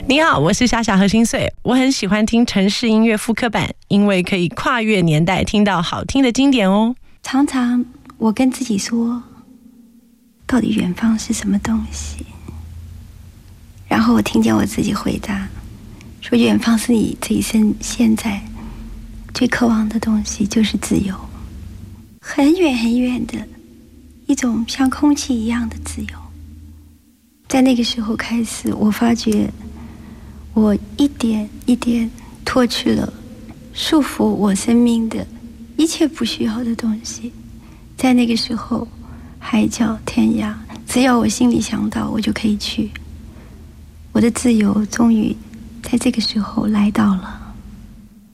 你好，我是夏夏何心碎。我很喜欢听城市音乐复刻版，因为可以跨越年代听到好听的经典哦。 常常我跟自己说，到底远方是什么东西？然后我听见我自己回答，说远方是你这一生现在最渴望的东西，就是自由。很远很远的一种像空气一样的自由。在那个时候开始，我发觉我一点一点脱去了束缚我生命的一切不需要的东西。在那个时候，海角天涯，只要我心里想到，我就可以去。我的自由终于在这个时候来到了。